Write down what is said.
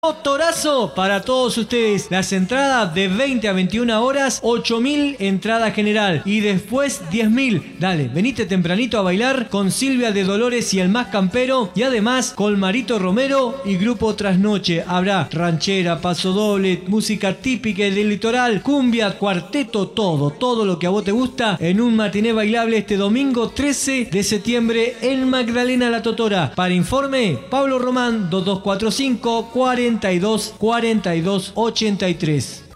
Totorazo para todos ustedes. Las entradas de 20 a 21 horas, 8.000 entrada general y después 10.000. Dale, venite tempranito a bailar con Silvia de Dolores y el Más Campero y además con Marito Romero y Grupo Trasnoche. Habrá ranchera, pasodoble, música típica del litoral, cumbia, cuarteto, todo lo que a vos te gusta en un matiné bailable este domingo 13 de septiembre en Magdalena La Totora. Para informe, Pablo Román 2245 42 42 83.